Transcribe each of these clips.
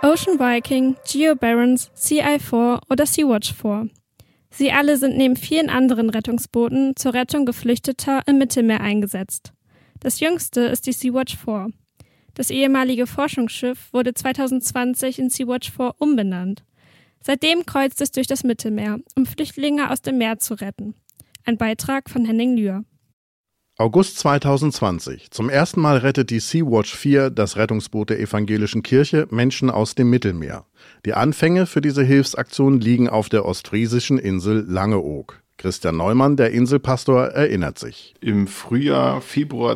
Ocean Viking, Geo Barents, CI4 oder Sea-Watch 4. Sie alle sind neben vielen anderen Rettungsbooten zur Rettung Geflüchteter im Mittelmeer eingesetzt. Das jüngste ist die Sea-Watch 4. Das ehemalige Forschungsschiff wurde 2020 in Sea-Watch 4 umbenannt. Seitdem kreuzt es durch das Mittelmeer, um Flüchtlinge aus dem Meer zu retten. Ein Beitrag von Henning Lühr. August 2020. Zum ersten Mal rettet die Sea-Watch 4, das Rettungsboot der Evangelischen Kirche, Menschen aus dem Mittelmeer. Die Anfänge für diese Hilfsaktion liegen auf der ostfriesischen Insel Langeoog. Christian Neumann, der Inselpastor, erinnert sich. Im Februar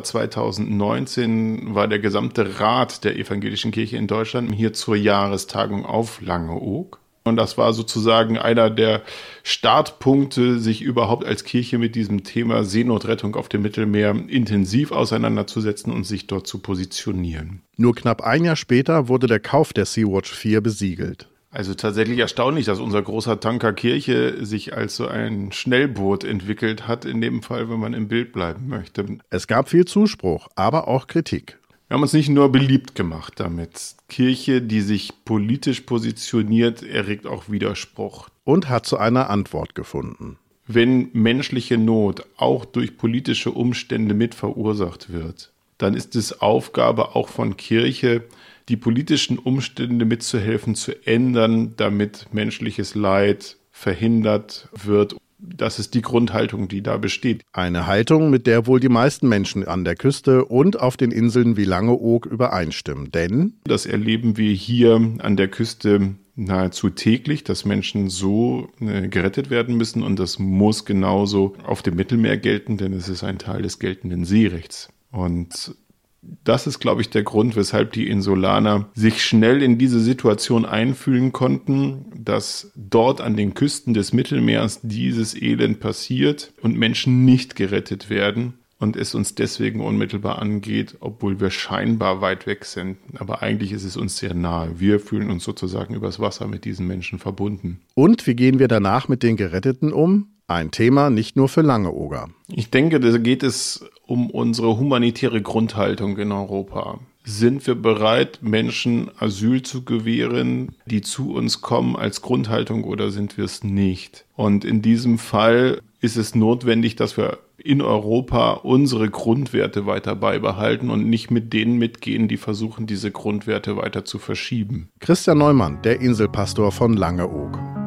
2019 war der gesamte Rat der Evangelischen Kirche in Deutschland hier zur Jahrestagung auf Langeoog. Und das war sozusagen einer der Startpunkte, sich überhaupt als Kirche mit diesem Thema Seenotrettung auf dem Mittelmeer intensiv auseinanderzusetzen und sich dort zu positionieren. Nur knapp ein Jahr später wurde der Kauf der Sea-Watch 4 besiegelt. Also tatsächlich erstaunlich, dass unser großer Tanker Kirche sich als so ein Schnellboot entwickelt hat, in dem Fall, wenn man im Bild bleiben möchte. Es gab viel Zuspruch, aber auch Kritik. Wir haben uns nicht nur beliebt gemacht damit. Kirche, die sich politisch positioniert, erregt auch Widerspruch. Und hat zu einer Antwort gefunden. Wenn menschliche Not auch durch politische Umstände mit verursacht wird, dann ist es Aufgabe auch von Kirche, die politischen Umstände mitzuhelfen, zu ändern, damit menschliches Leid verhindert wird. Das ist die Grundhaltung, die da besteht. Eine Haltung, mit der wohl die meisten Menschen an der Küste und auf den Inseln wie Langeoog übereinstimmen. Denn das erleben wir hier an der Küste nahezu täglich, dass Menschen so gerettet werden müssen. Und das muss genauso auf dem Mittelmeer gelten, denn es ist ein Teil des geltenden Seerechts. Und das ist, glaube ich, der Grund, weshalb die Insulaner sich schnell in diese Situation einfühlen konnten, dass dort an den Küsten des Mittelmeers dieses Elend passiert und Menschen nicht gerettet werden und es uns deswegen unmittelbar angeht, obwohl wir scheinbar weit weg sind. Aber eigentlich ist es uns sehr nahe. Wir fühlen uns sozusagen übers Wasser mit diesen Menschen verbunden. Und wie gehen wir danach mit den Geretteten um? Ein Thema nicht nur für Langeooger. Ich denke, da geht es um unsere humanitäre Grundhaltung in Europa. Sind wir bereit, Menschen Asyl zu gewähren, die zu uns kommen als Grundhaltung, oder sind wir es nicht? Und in diesem Fall ist es notwendig, dass wir in Europa unsere Grundwerte weiter beibehalten und nicht mit denen mitgehen, die versuchen, diese Grundwerte weiter zu verschieben. Christian Neumann, der Inselpastor von Langeoog.